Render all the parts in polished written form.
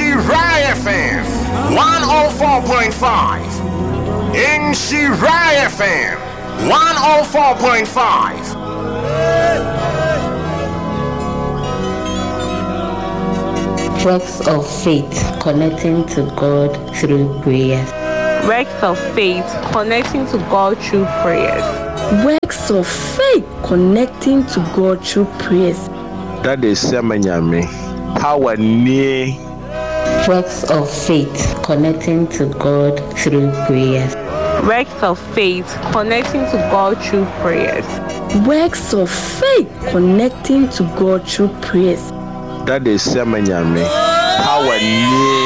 Shirai FM 104.5. In Shirai FM 104.5. Works of faith connecting to God through prayers. Works of faith connecting to God through prayers. Works of faith connecting to God through prayers. That is Semanyame. Power near. Works of faith connecting to God through prayers. Works of faith connecting to God through prayers. Works of faith connecting to God through prayers. That is Semanyame. Power near.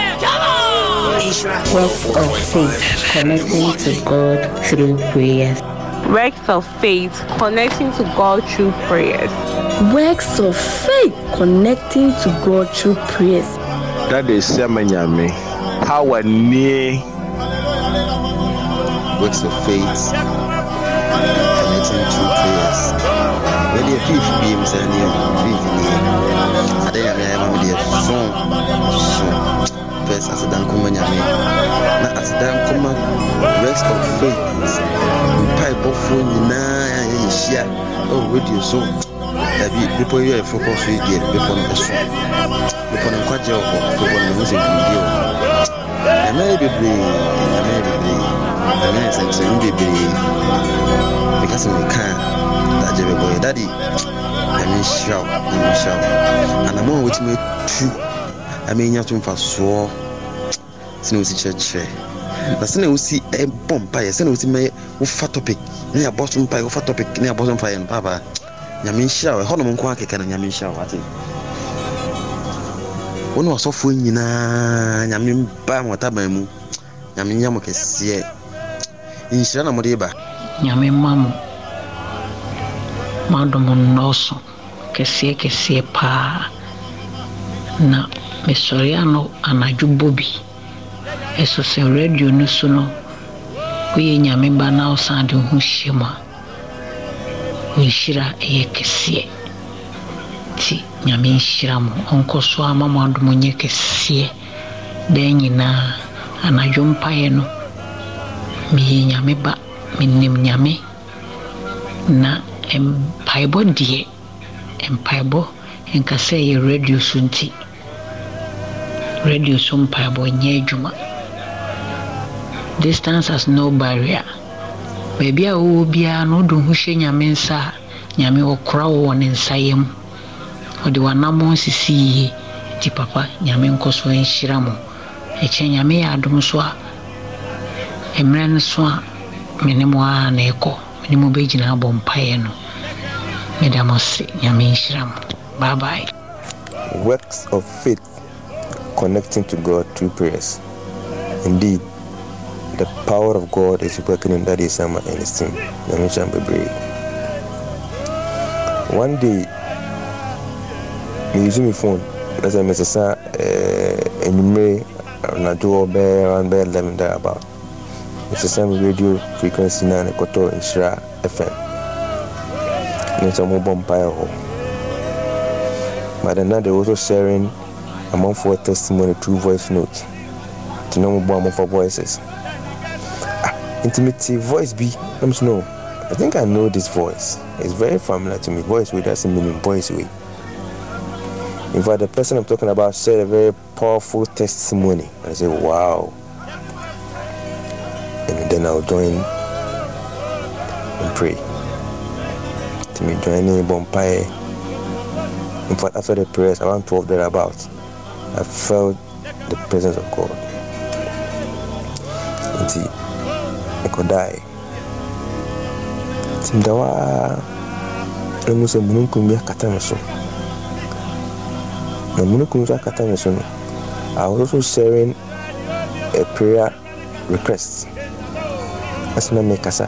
Works of faith connecting to God through prayers. Works of faith connecting to God through prayers. Works of faith connecting to God through prayers. That is Semanyame. Power near. Works of faith connecting to prayers. Really, a few beams and you I didn't have a song. First, as a dan kumanyame. Now, as a dan kuma, works of faith. Pipe of phone, oh, radio song. People here focus we get before the song. Before the quadro, before the music video. I may be because we can't. That boy, daddy. I mean, shout. And I'm on with me too. I mean, you have to so. Since church. That's when we see a bomb pie. Since we see my fat topic. Near bottom pie, fat topic near bottom fire and papa. Yamin shower. How long can Yamin shower? One was so full in Yamin Bam or Tabamu. Yamin Yamoke see. In Shana Modiba. Yamin Mamu. Madam Nosso. Kessie pa. Na Messoriano Anajubobi. Eso se radio nusuno. We Yamimba now sound Hushima. Nishira Ekesie. Ti Yamin Shiramu. Uncle Swama Mandumunye Kessie. Denina Anajumpayeno. Mi Yamiba, Minim Yami. Na Empaibo die. Empaibo. Enkase radio sunti. Radio sumpaibo nye juma. Distance has no barrier. Baby a ubia no do hushe nyame nsa nyame okra wo ne nsayem. Odi wanamo sisi ti papa nyame nkoso enhira mo. Eche nyame ya adom so a emran so a menemo a na eko. Menemo begina bompaye no. Medamose nyame enhira mo. Bye bye. Works of faith connecting to God through prayers. Indeed, the power of God is working in Daddy Sama and his team. One day, me using my phone, as I message and me na do around 11 there about. It's the same radio frequency na Koto in Shira FM. It's a mobile empire. But then now they're also sharing among for testimony through voice notes. To know more for voices. Intimate voice be. I think I know this voice. It's very familiar to me. Voice way doesn't mean voice way. In fact, the person I'm talking about said a very powerful testimony. I say, wow. And then I'll join and pray. To me, joining Bompire. In fact, after the prayers, around 12 thereabouts, I felt the presence of God. And see, I could die. Timdawa, I must say, Munukumia Katamaso. The Munukumia Katamaso. I was also sharing a prayer request. As my Mekasa.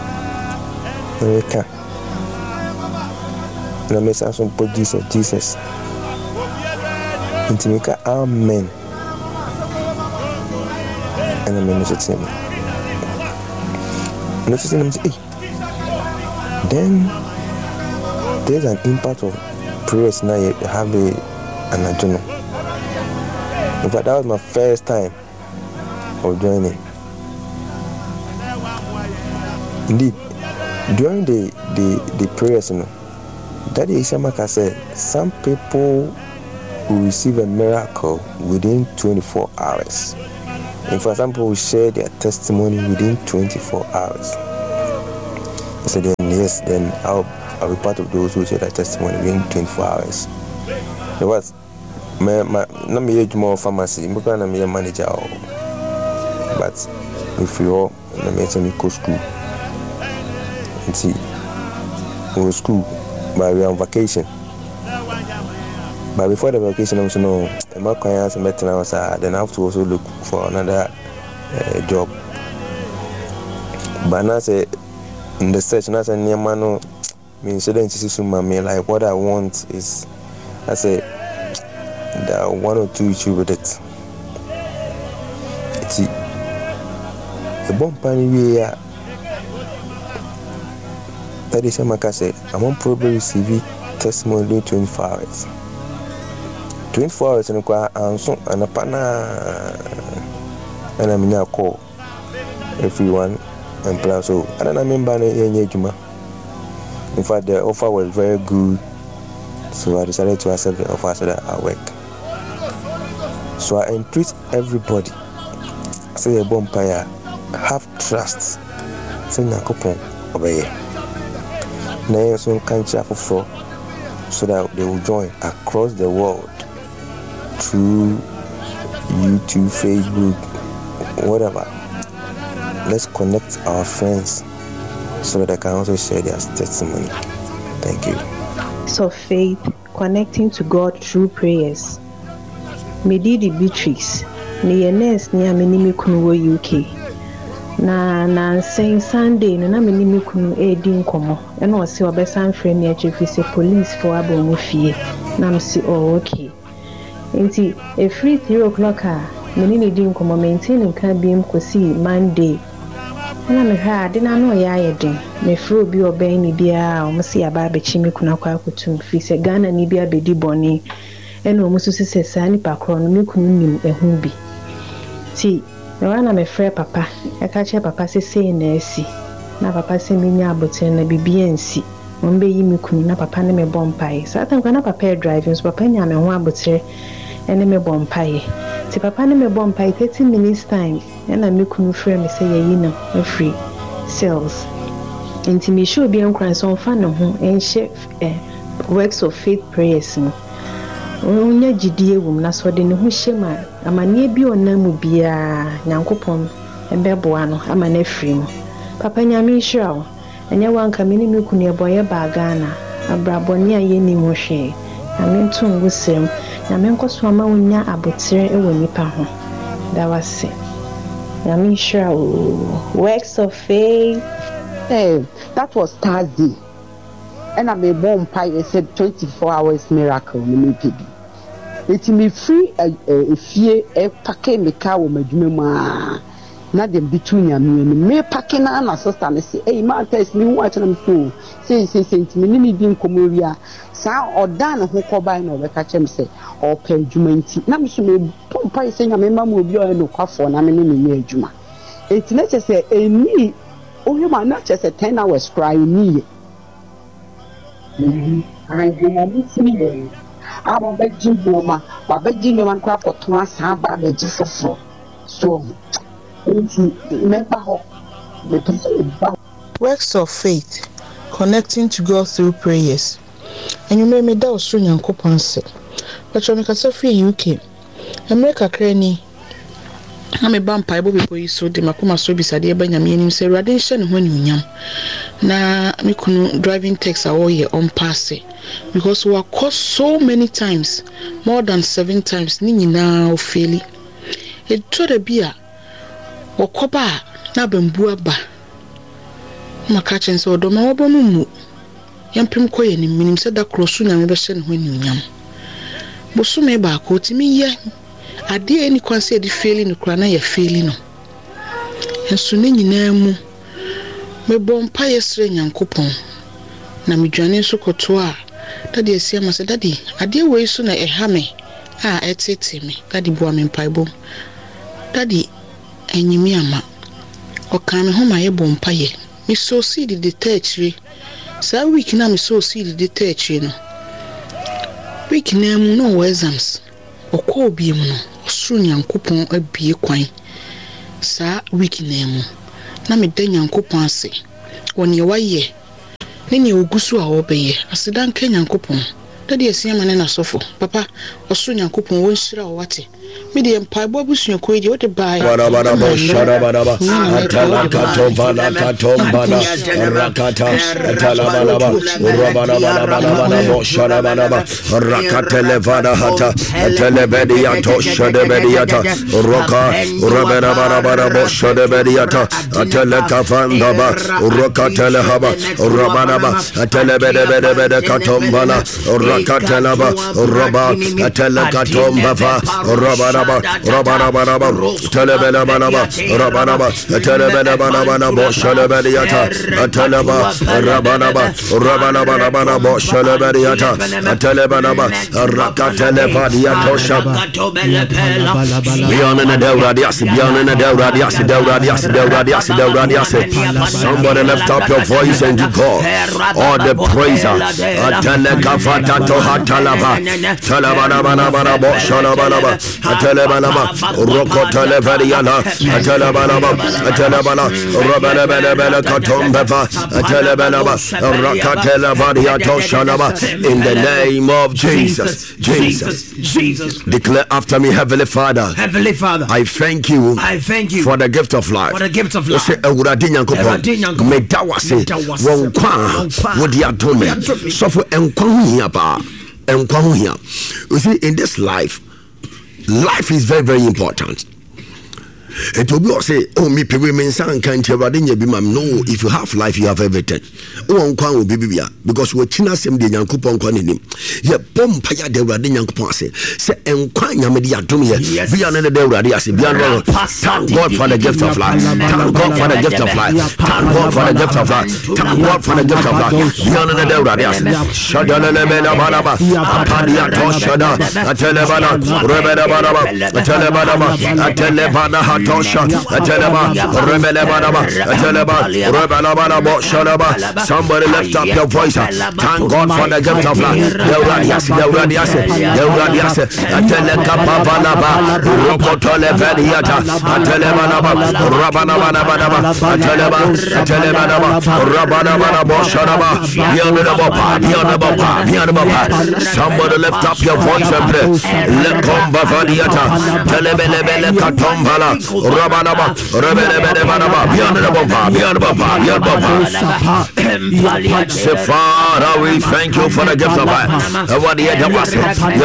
Meka. Na mesa some put Jesus. Intimika amen. And I'm noticing. Then there's an impact of prayers now you have an adjournment. In fact, that was my first time of joining. Indeed, during the prayers, Daddy Ishamaka said some people will receive a miracle within 24 hours. In fact, some people will share their testimony within 24 hours. I said, then yes, then I'll be part of those who share their testimony within 24 hours. There was not me more pharmacy, I'm a manager, but if you all, I'm a school. And see, we were school, but we are on vacation. But before the vacation, I was no, I'm not going to meet now, then I have to also look for another job. But now, say in the search, now say near man, me shouldn't see me like what I want is, I say, there are one or two issues with it. See, the bomb pan here. That is what I said. I won't probably receive testimony in 24 hours. 24 hours and a pana and I'm now call everyone and plus. So I don't remember any Juma. In fact, the offer was very good, so I decided to accept the offer so that I work. So I entreat everybody. Say a bonfire, have trust. Say na coupon obey. Now so can for so that they will join across the world through YouTube, Facebook, whatever. Let's connect our friends so that they can also share their testimony. Thank you. So faith, connecting to God through prayers. Medidi Beatrice, ni nurse ni amenimi kunu wo UK. Na saying Sunday na amenimi kunu edi nkomo. Ena osi obesan frame ya chefise police for abomofie. Na msi okay. Enti a free 3 o'clock menini di nkomo maintain nka biem kosi Monday. Na me ha de na no ya yeden. Me fro bi oben ni bia o msi aba bechi me kuna kwa kutum fi se Ghana ni bia bedi boni. Eno omusu sise sani pakro no me kunu nim ehun bi. Ti me wana me frɛ papa. E ka che papa sese na asi. Na papa se me nya aboten na bibia nsi. Mo mbe yi me kunu na papa ne me bompai. Sa tan kwa na papa driving so papa nya me ho abotre ene me bompai. Ti papa ne me bompai 30 minutes time. Ena me kunu frɛ me se ye yi no free sales. Inti me show bi enkran so fa no ho enhye works of faith prayers no. Onya gidie wum na so de ne ho hyema amane bi onamu bia nyankopon ebeboa no amane free mo papa nyame hirawo anya wanka me ni kunu eboye ba Ghana abraboni aye ni mo hwe ame ntungu sirem nyame nkoso ama wonya abotire ewo nipa ho da wase nyame hirawo works of faith. Hey, that was Thursday. And I'm a bomb pie, said 24 hours miracle. It's me free a fear a packet me car with my juma. Not them between me packing and my sister and say, hey, man, test me watching them so. Say, me being Comoria. Sa or Dan who call by no catch him say, or pay jumanti. Now, me bomb pie saying, I'm a mamma will be no coffee and I'm in a juma. It's necessary a me. Oh, you might not just a 10 hours crying me. I am a big woman, but begging one crap for 2 hours, have a big so. Works of faith, connecting to God through prayers. And you may me that soon young coupon say, but you make us free UK. America cranny. I'm a vampire boy so de makoma so beside Benjamin say radiation when you yam. Na me kunu driving takes all year on pass because we are caught so many times, more than 7 times. Nini now fairly. It told a beer or coba na bambua ba. Ma catch and so do my obomu. Yam prim coin in minim said that cross soon and never when you yam. Bosume ba ko to me ye. I dare any consider the feeling of crana ye feeling. And soon nyinaa mu me bompa yesre nyankopon na me dwane so koto a daddy esia ma se daddy ade we so na eha me etete me daddy boa me mpaebo daddy enyimi ama oka me ho ma ye bompa ye me so seed the tertiary sa week na me so seed the tertiary no week na mu no exams okọ obi mu no osuru nyankopon abie kwan sa week na mu na me da nyankopon ase woni waye ne ne ogusu a obeye asidan ka nyankopon daddy esia mane na sofo papa osuru nyankopon won hira o wate Medium Pibo Bushio Quidi, what a buy. Sharabaraba, Atalakato Valakato Rakata, Atalabalaba, Rabanaba, Sharabanaba, Rakatelevada Hata, Telebediato, Shadebediata, Roka, Rabanaba, Shadebediata, Atelekafandaba, Rokatelehaba, Rabanaba, Atelebede Katombala, Rakatelaba, Roba, Atelekatomba, Rabanaba, Telebelabanaba, Rabanaba, Telebelabanaba, Shalabadiata, Ateleba, Rabanaba, Shalabadiata, Telebanaba, Rakatelevadiato Shab. Beyond the Deuradias, beyond the Deuradias. Somebody lift up your voice and you call all the praiser. Telekafatato Hatalava, Telebanaba, Shalabanaba. Atelebanaba, Roko Televariana, Atelebana, Robana Katombeva, Atelebana, Rakatelevariato Shanaba, in the name of Jesus. Declare after me, Heavenly Father, I thank you for the gift of life. Medawase, Wonkwa, Wodiatome, Suffer and Kwangia. You see, in this life is very, very important. It will be say, oh, me women san can't tell what in your bimam. No, if you have life, you have everything. Oh, Uncle will be because we're China same day, Yanko Ponquanim. Ye bomb paya de Radin Yanko say, Enquanya media to me, be another day, Radiasi, beyond. Thank God for the gift of life. Thank God for the gift of life. Thank God for the gift of life. Thank God for the gift of life. Beyond the day, Radiasi. Shadalabella Banaba, Apadia Toshada, Atelebana, Rebeda Atelebana. Tosha, Ateleba, Rebelebanaba, Ateleba, Rebelabanaba, Shalaba. Somebody lift up your voice. Thank God for the gift of life. Deuradias, Atelekapavanaba, Rokotolevediata, Atelebanaba, Rabanabanaba, Atelebanaba, Rabanabanaba, Shalaba, Beyond. Somebody lift up your voice and pray. Lekomba Vadiata, Telebele Katombala. Rabanaba, beyond Father, we thank you for the gift of life. What the other was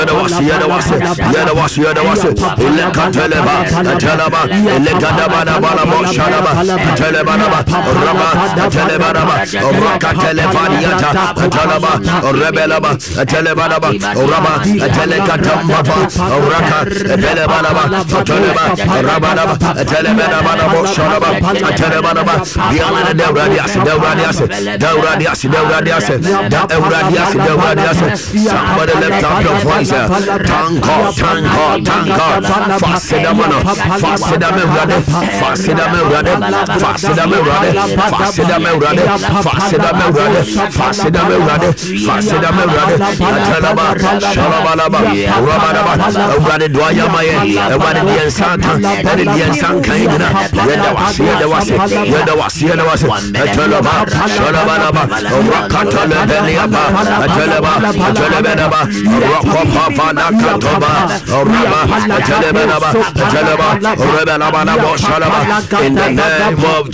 Somebody lift up your voice. Thank God. In the name of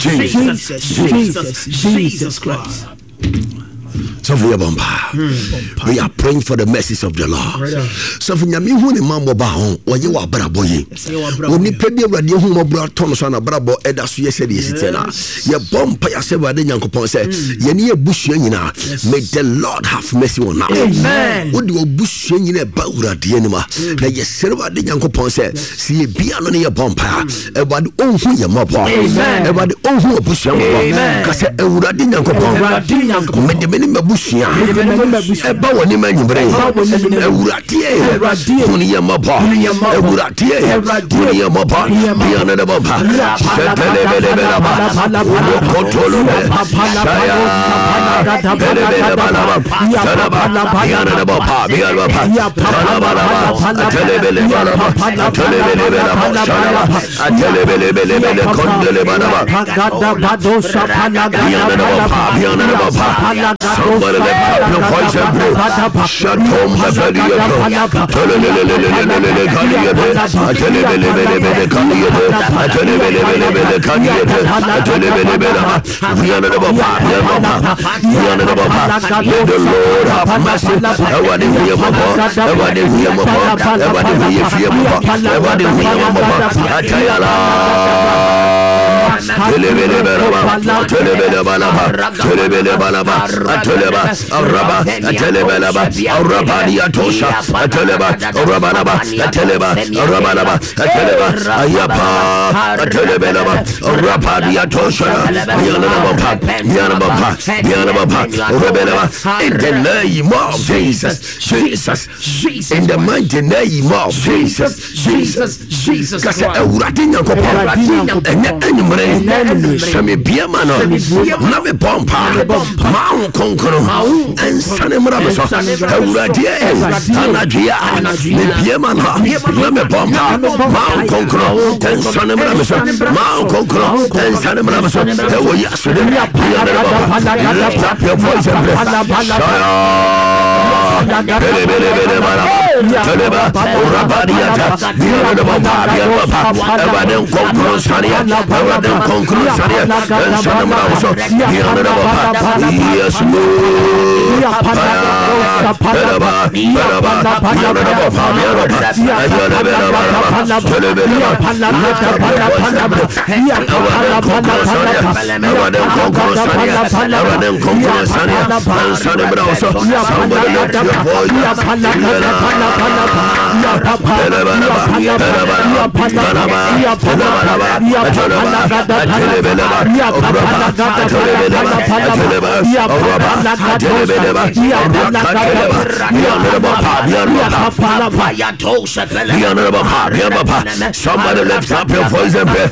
Jesus Christ. So we are praying for the mercies of the Lord. So for me, who the mambo bahon, or you are braboy. Only pay radio whom brought Thomas on a brabo edas yesterday. Your bomb paya several young say, Yeni bush yenina, may the Lord have mercy on us. Amen. Would you bush in a baura dienima? Now you serve the young coupon say, see be on your bomb paya, about own who your mob. About own who bush young. Because a Radin young coupon, many mabusia eba woni manyimbre ewuratie huni yamapa ewuratie huni yamapa biana de baba shetele bele bela ba kotolo saya bele bele bala ba biana de baba biana bala atele bele bala atele bele bela atele bele bele kondele bala biana de baba somebody lift up your voice and pray. Shatom Bavariato, Tolelelelelelelele Kaliate, Atelebelebelebele Kaliate, Atelebelebelebele Kaliate, Atelebelebele. We are the Baba, we are the Baba. Let the Lord have mercy. Everybody hear Baba, everybody hear Baba, everybody hear Baba, everybody hear Baba. Atayala. In the name of Jesus, in the mighty name of Jesus. Shami Biamano, Nave Pompa, Mount Conqueror, and Sanemrabaso, Euradia, Tanagia, Biamana, Nave Pompa, Mount Conqueror, and Sanemrabaso, Mount Conqueror, and Sanemrabaso. There were yesterday, lift up your voice and pray. Somebody lift up your voice and pray.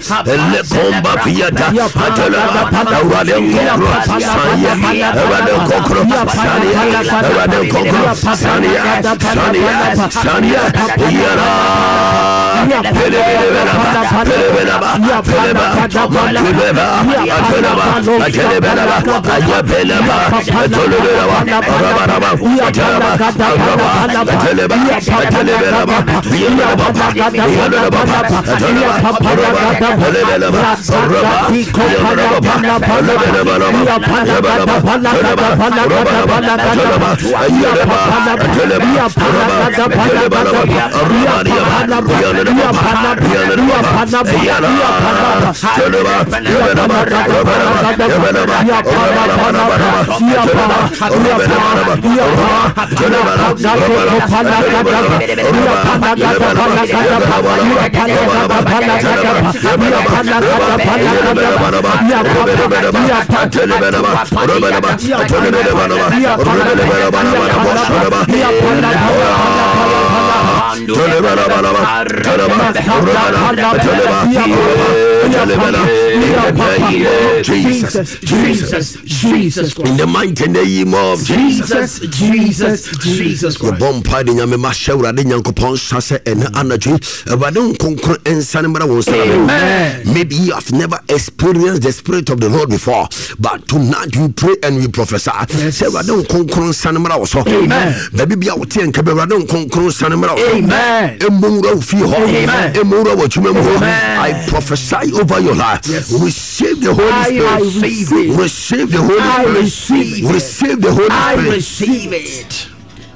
Jesus, in the mighty name of Jesus. The bomb party nyame ma shawra de nyankopon sase ene anaji ebadon konkro ensane mara won say. Maybe you have never experienced the spirit of the Lord before, but tonight you pray and we prophesy. Say ebadon konkro ensane mara wo so. Baby bia wote enke ebadon konkro ensane mara wo. Emura fi ho. Emura wo tumem ho. I prophesy over your life. Receive the Holy Spirit. Receive the Holy Spirit. Receive the Holy Spirit. I receive it.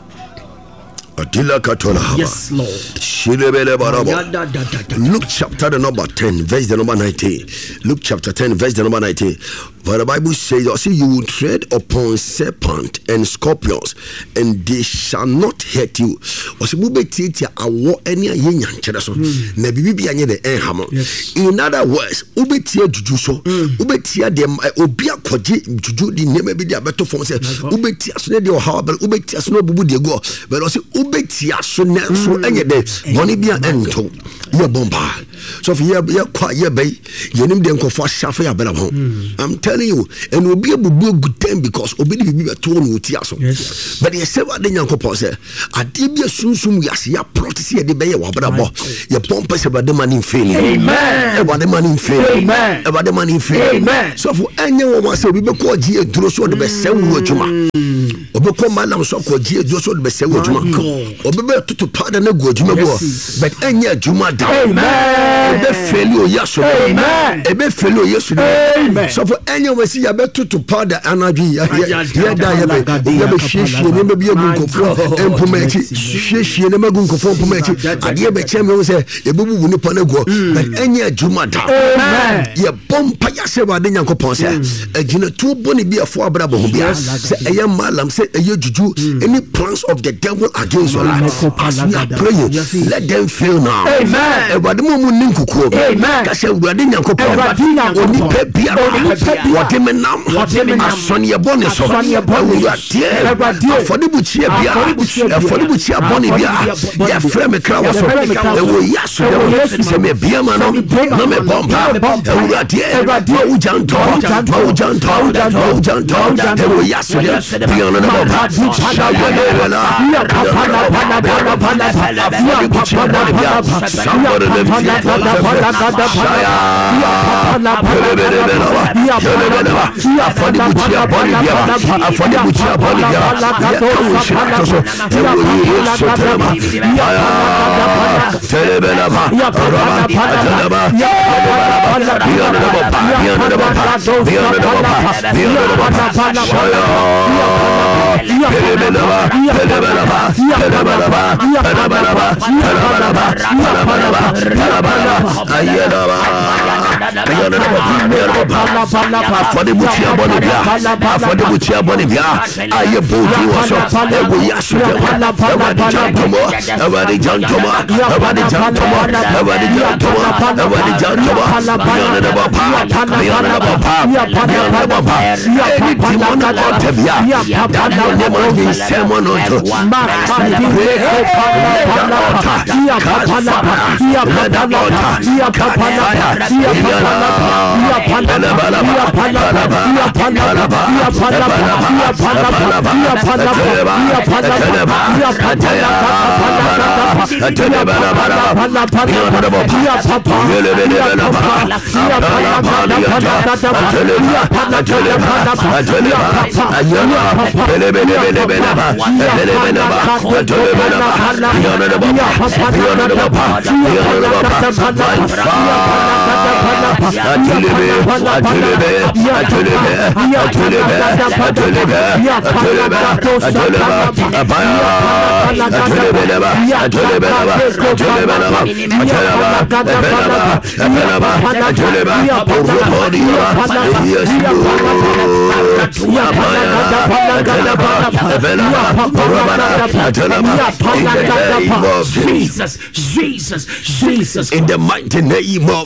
Yes, Lord. Luke chapter the number 10, verse the number 19. Luke chapter 10, verse the number 19. For the Bible says, you will tread upon serpent and scorpions, and they shall not hurt you. In other words, juju so ubetia dem obi akwaje juju di neme bi dia beto fom se ubetia so ne de oha ba ubetia so no bubu de go but also ubetia so ne so enye de boni bia ento ye bomba so for ye kwa ye bay ye nim de nkofo shafe ya bela ho. I'm telling you, and obi bubu good time because obi de bi beto no utia so but ye se wa de nyankopon se ade bia sunsum yase ya protest ye de be ye wa bela bo ye pompa se ba de mani fail. Amen. E ba de mani fail. Amen. About the money free. Amen. So for any one say we be call G duro so the best say we juma. Obe ko malam so ko G duro so the best say we juma. Obe be to pardon na go juma go. But any juma da. Amen. Ebe failure yeso. Amen. Ebe failure yeso. Amen. So for any one say ya be to pardon anagi ya da ya be shishi ne be bi agun kofo empometi shishi ne magun kofo empometi ade be chem we say ebe bubu ni pa na go. But any juma da. Amen. Ye bompa ya se wa de nyankopon se agina tu boni bia fo abrabo ho bia se eye malam se eye juju any plans of the devil against your life as we are praying let them fail now. Amen. Ebade mo mu ninkukuo ka se urade nyankopon oni pe bia wote menam asone ye boni so urade afode buchie bia afode buchie boni bia ye frame kra wo so e wo yaso se me bia ma no me bomba urade Ujanto, Jesus, in the mighty name of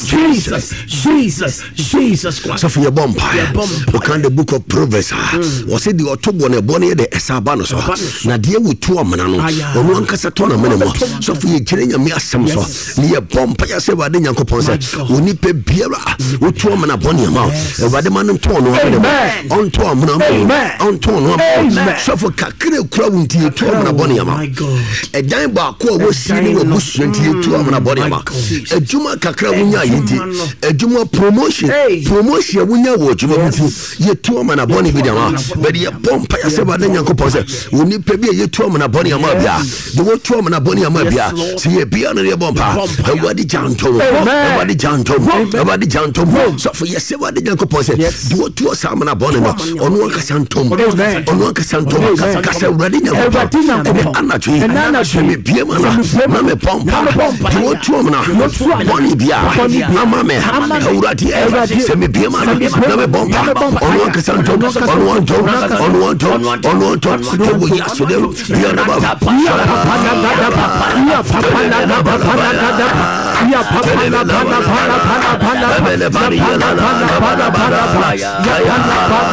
Jesus Christ. So for your bumper, we can the book of Proverbs. We say the October ne boni de esabano so. Na die wo tu amana no. Onu ankasa to na mene mo. So for your kirenya me asem so. Ne bumper ya se wade nyankopon se. Oni pe biara wo tu amana boni ama. E wade man to no amene. On to amana. On to no. So for kakire kura wunti tu amana boni ama. E dan ba ko wo si ni wo busu nti tu amana boni ama. Ejuma kakra wunya yiti. Ejuma promotion wunya wo ejuma wuti. Ye tu amana boni bi ama. But ye pompa ya se wade nyankopon se. Oni pe bi ye tu amana boni ama bia. De wo tu amana boni ama bia. Se ye bia na ye bompa. E wade janto. E wade janto. E wade janto. So for ye se wade nyankopon se. De wo tu amana boni no. Onu akasa ntom. Onu akasa ntom. Kasa wade nyankopon. Anatwi me bia ma na me pompa. De wo tu amana boni bia. Ama me awurade sɛ mebiama no na mebɔmpa ɔno ankasa ntɔm ɔno ɔntɔm ɛwɔ yaso dɛ bianaba